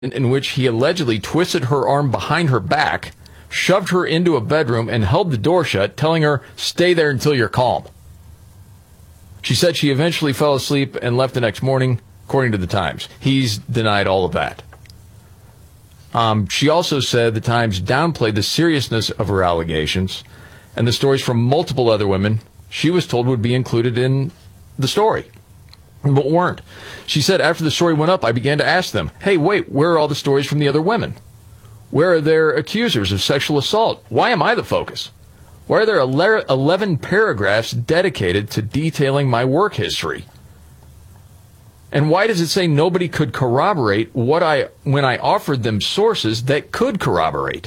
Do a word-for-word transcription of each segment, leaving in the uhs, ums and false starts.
in, in which he allegedly twisted her arm behind her back, shoved her into a bedroom, and held the door shut, telling her, "Stay there until you're calm." She said she eventually fell asleep and left the next morning, according to the Times. He's denied all of that. Um, she also said the Times downplayed the seriousness of her allegations, and the stories from multiple other women she was told would be included in the story, but weren't. She said after the story went up, I began to ask them, hey, wait, where are all the stories from the other women? Where are their accusers of sexual assault? Why am I the focus? Why are there eleven paragraphs dedicated to detailing my work history? And why does it say nobody could corroborate what I when I offered them sources that could corroborate?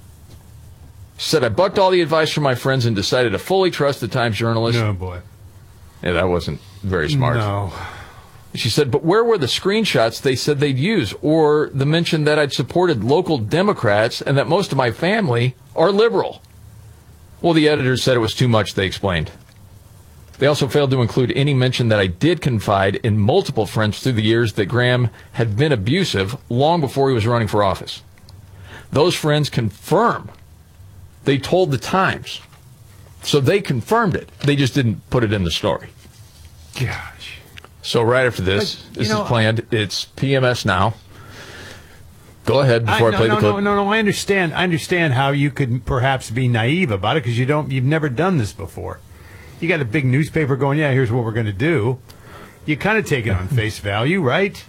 She said, I bucked all the advice from my friends and decided to fully trust the Times journalist. No, boy. Yeah, that wasn't very smart. No. She said, but where were the screenshots they said they'd use, or the mention that I'd supported local Democrats and that most of my family are liberal? Well, the editors said it was too much, they explained. They also failed to include any mention that I did confide in multiple friends through the years that Graham had been abusive long before he was running for office. Those friends confirm they told the Times. So they confirmed it. They just didn't put it in the story. Gosh. So right after this, but, this know, is planned. It's P M S now. Go ahead before I, I play no, the clip. No, no, no. I understand. I understand how you could perhaps be naive about it because you don't. You've never done this before. You got a big newspaper going. Yeah, here's what we're going to do. You kind of take it on face value, right?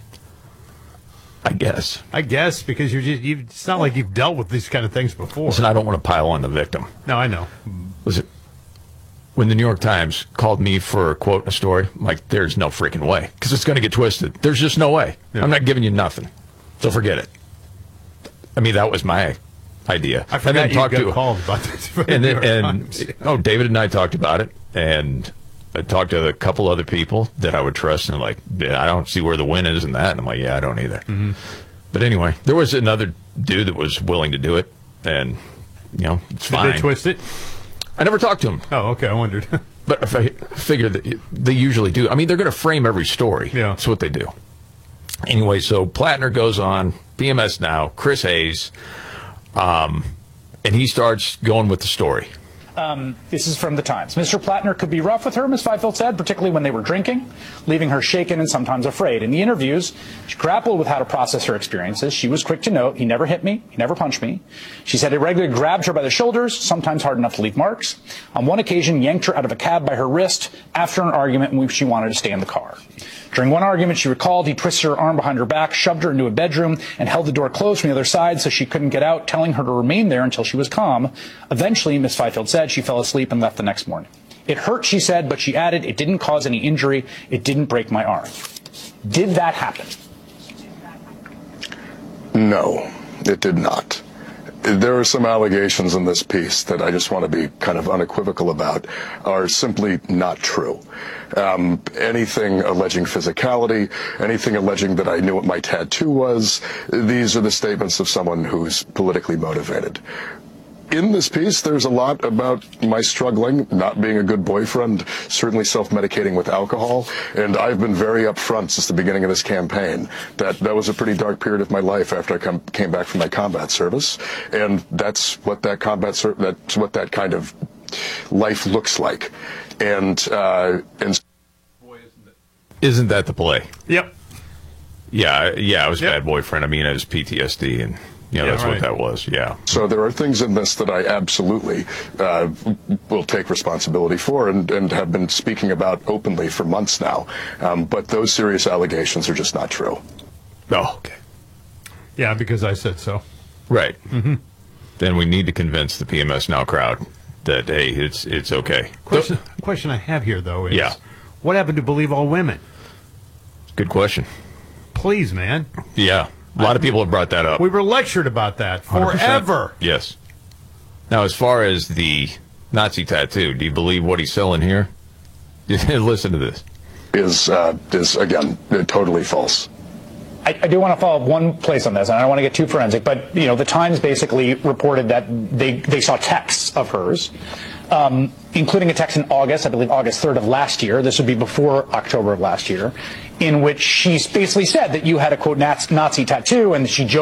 I guess. I guess because you're just. You've, it's not like you've dealt with these kind of things before. Listen, I don't want to pile on the victim. No, I know. Listen, when the New York Times called me for a quote in a story, I'm like, there's no freaking way because it's going to get twisted. There's just no way. Yeah. I'm not giving you nothing, so forget it. I mean, that was my idea. I forgot you got to, called about this. And, then, and oh, David and I talked about it, and I talked to a couple other people that I would trust, and like, yeah, I don't see where the win is in that. And I'm like, yeah, I don't either. Mm-hmm. But anyway, there was another dude that was willing to do it, and you know, it's fine. Did they twist it? I never talked to him. Oh, okay, I wondered. But if I figure that they usually do. I mean, they're going to frame every story. Yeah, that's what they do. Anyway, so Plattner goes on P M S Now, Chris Hayes, um, and he starts going with the story. Um, this is from the Times. Mister Plattner could be rough with her, Miz Fifield said, particularly when they were drinking, leaving her shaken and sometimes afraid. In the interviews, she grappled with how to process her experiences. She was quick to note, he never hit me, he never punched me. She said he regularly grabbed her by the shoulders, sometimes hard enough to leave marks. On one occasion, yanked her out of a cab by her wrist after an argument in which she wanted to stay in the car. During one argument, she recalled he twisted her arm behind her back, shoved her into a bedroom, and held the door closed from the other side so she couldn't get out, telling her to remain there until she was calm. Eventually, Miz Fifield said she fell asleep and left the next morning. It hurt, she said, but she added, it didn't cause any injury. It didn't break my arm. Did that happen? No, it did not. There are some allegations in this piece that I just want to be kind of unequivocal about are simply not true. Um, anything alleging physicality, anything alleging that I knew what my tattoo was, these are the statements of someone who's politically motivated. In this piece, there's a lot about my struggling, not being a good boyfriend, certainly self-medicating with alcohol, and I've been very upfront since the beginning of this campaign that that was a pretty dark period of my life after I come, came back from my combat service, and that's what that combat ser- that's what that kind of life looks like, and uh, and. Isn't that the play? Yep. Yeah, yeah, I was a yep. bad boyfriend. I mean, it was P T S D and. Yeah, yeah, that's right. what that was, yeah. So there are things in this that I absolutely uh, will take responsibility for and, and have been speaking about openly for months now. Um, but those serious allegations are just not true. Oh, okay. Yeah, because I said so. Right. Mm-hmm. Then we need to convince the P M S Now crowd that, hey, it's it's okay. Question, question I have here, though, is yeah. what happened to believe all women? Good question. Please, man. Yeah. A lot of people have brought that up. We were lectured about that forever. one hundred percent. Yes. Now, as far as the Nazi tattoo, do you believe what he's selling here? Listen to this. Is, uh, is again, totally false. I, I do want to follow up one place on this, and I don't want to get too forensic, but, you know, the Times basically reported that they, they saw texts of hers um, including a text in August, I believe August third of last year. This would be before October of last year, in which she basically said that you had a, quote, Nazi tattoo, and she joked